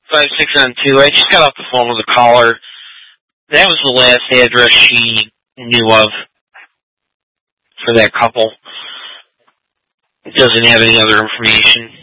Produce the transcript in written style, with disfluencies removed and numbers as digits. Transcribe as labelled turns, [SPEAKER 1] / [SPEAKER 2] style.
[SPEAKER 1] 5692. I just got off the phone with a caller. That was the last address she knew of for that couple. It doesn't have any other information.